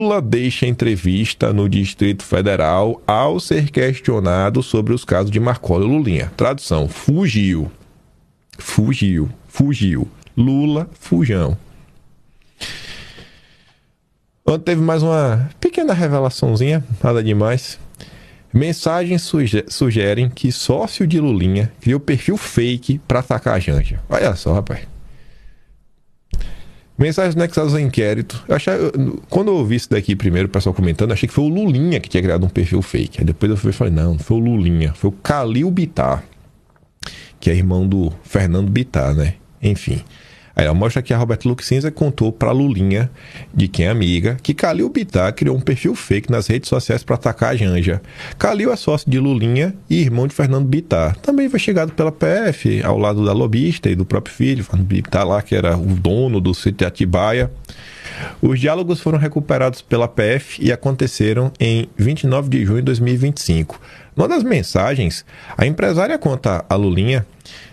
Lula deixa entrevista no Distrito Federal ao ser questionado sobre os casos de Marcola e Lulinha. Tradução: fugiu. Lula, fujão. Ontem teve mais uma pequena revelaçãozinha, nada demais. Mensagens sugerem que sócio de Lulinha criou perfil fake para atacar a Janja. Olha só, rapaz. Mensagens anexadas ao inquérito. Quando eu ouvi isso daqui primeiro, o pessoal comentando, achei que foi o Lulinha que tinha criado um perfil fake. Aí depois eu fui e falei, não foi o Lulinha, foi o Calil Bittar, que é irmão do Fernando Bittar, né? Enfim. Aí ela mostra que a Roberta Luxinza contou pra Lulinha, de quem é amiga, que Calil Bittar criou um perfil fake nas redes sociais para atacar a Janja. Calil é sócio de Lulinha e irmão de Fernando Bittar. Também investigado pela PF, ao lado da lobista e do próprio filho, Fernando Bittar lá, que era o dono do sítio de Atibaia. Os diálogos foram recuperados pela PF e aconteceram em 29 de junho de 2025. Numa das mensagens, a empresária conta a Lulinha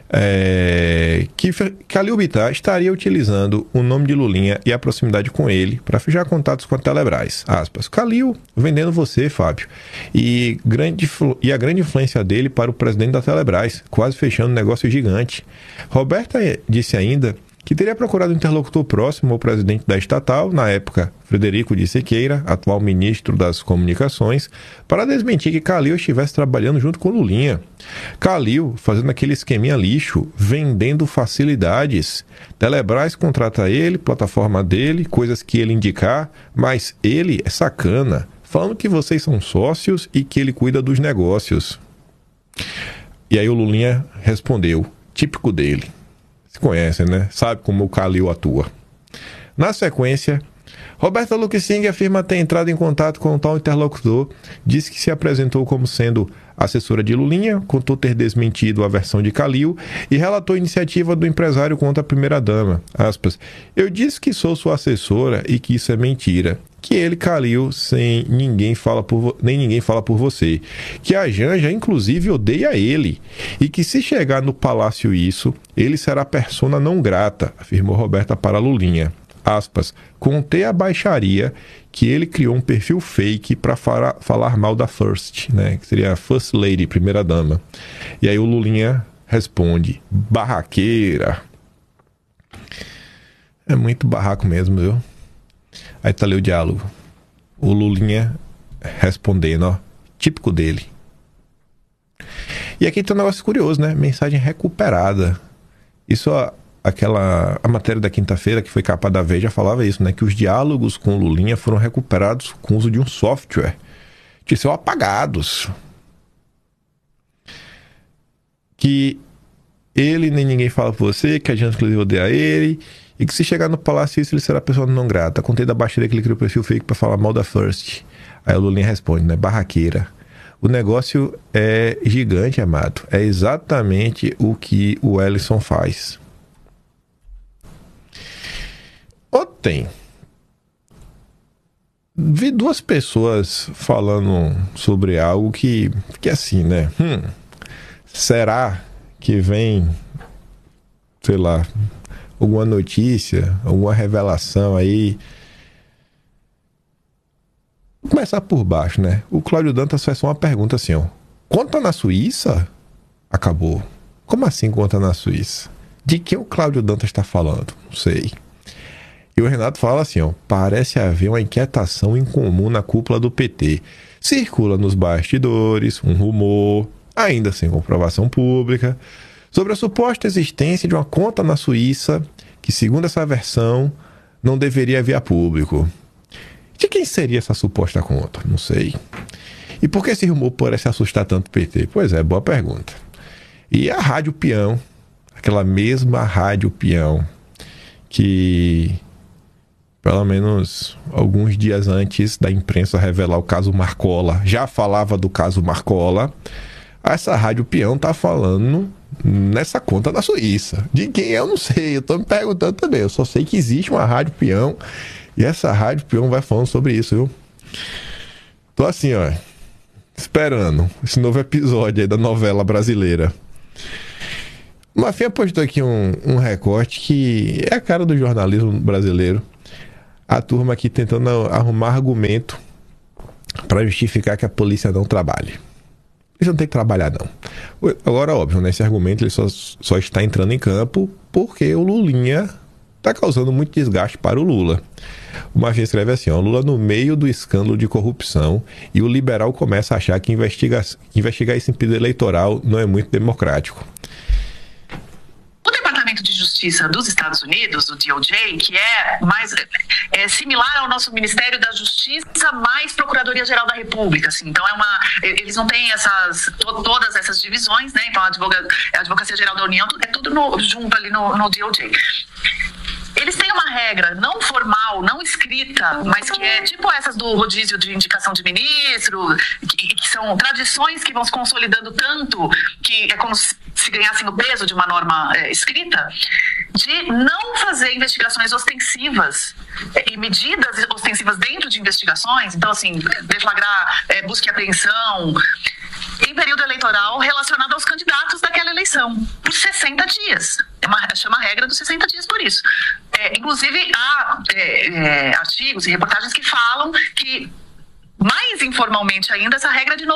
que Calil Bittar estaria utilizando o nome de Lulinha e a proximidade com ele para fechar contatos com a Telebrás. Aspas. Calil vendendo você, Fábio. E a grande influência dele para o presidente da Telebrás, quase fechando um negócio gigante. Roberta disse ainda que teria procurado um interlocutor próximo ao presidente da estatal, na época, Frederico de Siqueira, atual ministro das Comunicações, para desmentir que Calil estivesse trabalhando junto com Lulinha. Calil fazendo aquele esqueminha lixo, vendendo facilidades. Telebrás contrata ele, plataforma dele, coisas que ele indicar, mas ele é sacana, falando que vocês são sócios e que ele cuida dos negócios. E aí o Lulinha respondeu, típico dele. Conhecem, né? Sabe como o Calil atua. Na sequência, Roberta Luxinza afirma ter entrado em contato com o tal interlocutor, disse que se apresentou como sendo assessora de Lulinha, contou ter desmentido a versão de Calil e relatou a iniciativa do empresário contra a primeira-dama. Aspas. Eu disse que sou sua assessora e que isso é mentira. Que ele, Calil, nem ninguém fala por você. Que a Janja, inclusive, odeia ele. E que se chegar no palácio isso, ele será persona não grata, afirmou Roberta para Lulinha. Aspas, contei a baixaria que ele criou um perfil fake para falar mal da First, né? Que seria a First Lady, primeira-dama. E aí o Lulinha responde, barraqueira. É muito barraco mesmo, viu? Aí tá ali o diálogo. O Lulinha respondendo, ó, típico dele. E aqui tem um negócio curioso, né? Mensagem recuperada. Isso, a matéria da quinta-feira, que foi capa da Veja, falava isso, né? Que os diálogos com o Lulinha foram recuperados com o uso de um software que são apagados. Que ele nem ninguém fala por você, que a gente inclusive odeia ele, e que se chegar no palácio isso, ele será pessoa não grata. Contei da baixaria que ele criou o perfil fake para falar mal da First. Aí o Lulinha responde, né? Barraqueira. O negócio é gigante, amado. É exatamente o que o Ellison faz. Ontem, vi duas pessoas falando sobre algo que assim, né? Será que vem, sei lá, alguma notícia, alguma revelação aí? Vou começar por baixo, né? O Cláudio Dantas faz só uma pergunta assim, ó. Conta na Suíça? Acabou. Como assim conta na Suíça? De quem o Cláudio Dantas está falando? Não sei. E o Renato fala assim, ó. Parece haver uma inquietação incomum na cúpula do PT. Circula nos bastidores um rumor, ainda sem comprovação pública, sobre a suposta existência de uma conta na Suíça que, segundo essa versão, não deveria vir a público. De quem seria essa suposta conta? Não sei. E por que esse rumor parece assustar tanto o PT? Pois é, boa pergunta. E a Rádio Peão, aquela mesma Rádio Peão, que pelo menos alguns dias antes da imprensa revelar o caso Marcola, já falava do caso Marcola, essa Rádio Peão tá falando nessa conta da Suíça. De quem eu não sei, eu tô me perguntando também. Eu só sei que existe uma Rádio Peão e essa Rádio Peão vai falando sobre isso, viu? Tô assim, ó, esperando esse novo episódio aí da novela brasileira. O Mafinha postou aqui um recorte que é a cara do jornalismo brasileiro. a turma aqui tentando arrumar argumento para justificar que a polícia não trabalhe. Eles não tem que trabalhar, não. Agora, óbvio, né? Esse argumento ele só está entrando em campo porque o Lulinha está causando muito desgaste para o Lula. O Marfim escreve assim, ó, Lula no meio do escândalo de corrupção e o liberal começa a achar que investigar esse período eleitoral não é muito democrático. O Departamento de Justiça dos Estados Unidos, o DOJ, que é similar ao nosso Ministério da Justiça mais Procuradoria-Geral da República, assim. Então eles não têm todas essas divisões, né? Então a Advocacia Geral da União é tudo junto ali no DOJ. Eles têm uma regra não formal, não escrita, mas que é tipo essas do rodízio de indicação de ministro, que são tradições que vão se consolidando tanto que é como se ganhassem o peso de uma norma escrita, de não fazer investigações ostensivas e medidas ostensivas dentro de investigações. Então, assim, deflagrar busca e apreensão em período eleitoral relacionado aos candidatos daquela eleição, por 60 dias. Chama a regra dos 60 dias por isso. Inclusive, há artigos e reportagens que falam que, mais informalmente ainda, essa regra de